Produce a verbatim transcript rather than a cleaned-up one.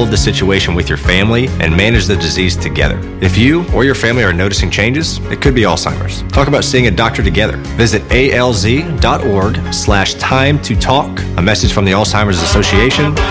control of the situation with your family and manage the disease together. If you or your family are noticing changes, it could be Alzheimer's. Talk about seeing a doctor together. Visit A L Z dot org slash time to talk. A message from the Alzheimer's Association